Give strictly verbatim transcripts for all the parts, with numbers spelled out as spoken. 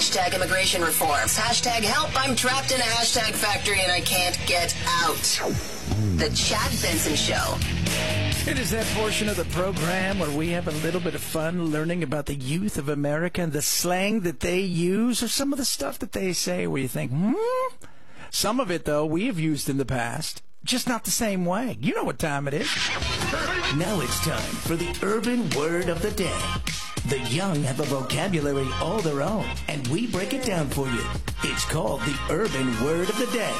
Hashtag immigration reforms. Hashtag help. I'm trapped in a hashtag factory and I can't get out. The Chad Benson Show. It is that portion of the program where we have a little bit of fun learning about the youth of America and the slang that they use or some of the stuff that they say where you think, hmm? Some of it, though, we have used in the past, just not the same way. You know what time it is. Now it's time for the urban word of the day. The young have a vocabulary all their own, and we break it down for you. It's called the urban word of the day.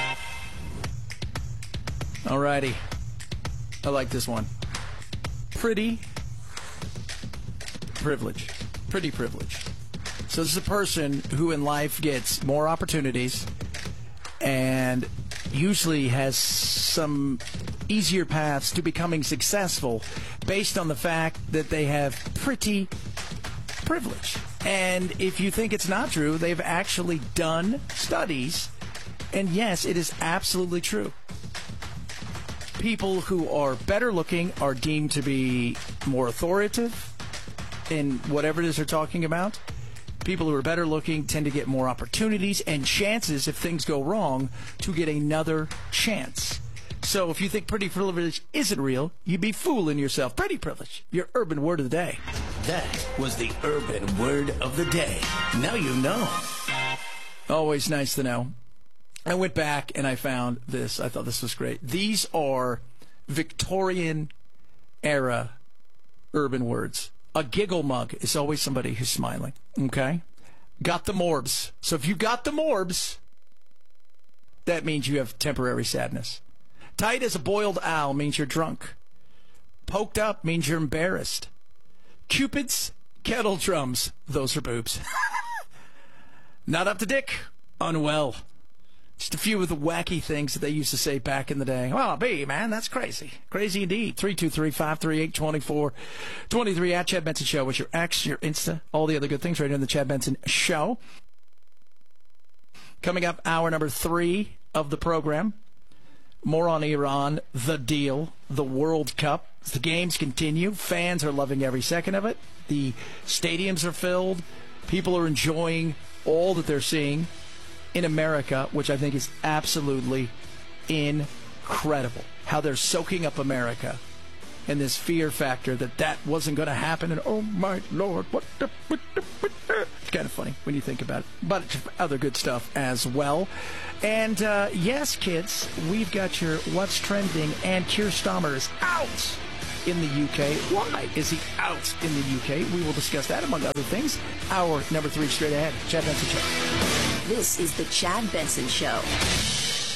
Alrighty. I like this one. Pretty privilege. Pretty privilege. So this is a person who in life gets more opportunities and usually has some easier paths to becoming successful based on the fact that they have pretty privilege. And if you think it's not true, they've actually done studies, and yes, it is absolutely true. People who are better looking are deemed to be more authoritative in whatever it is they're talking about. People who are better looking tend to get more opportunities and chances, if things go wrong, to get another chance. So if you think pretty privilege isn't real, you'd be fooling yourself. Pretty privilege, your urban word of the day. That was the urban word of the day. Now you know. Always nice to know. I went back and I found this. I thought this was great. These are Victorian-era urban words. A giggle mug is always somebody who's smiling, okay? Got the morbs. So if you got the morbs, that means you have temporary sadness. Tight as a boiled owl means you're drunk. Poked up means you're embarrassed. Cupid's kettle drums, those are boobs. Not up to dick, unwell. Just a few of the wacky things that they used to say back in the day. Well, B, man, that's crazy. Crazy indeed. three two three, five three eight, two four two three at Chad Benson Show. What's your X, your Insta, all the other good things right here on the Chad Benson Show. Coming up, hour number three of the program. More on Iran, the deal, the World Cup. As the games continue, fans are loving every second of it. The stadiums are filled. People are enjoying all that they're seeing in America, which I think is absolutely incredible. How they're soaking up America and this fear factor that that wasn't going to happen. And oh my Lord, what the, what the, what the. It's kind of funny when you think about it. But other good stuff as well. And uh, yes, kids, we've got your What's Trending, and Keir Starmer is out in the U K. Why is he out in the U K? We will discuss that, among other things. Hour number three straight ahead. Chad Benson Show. This is the Chad Benson Show.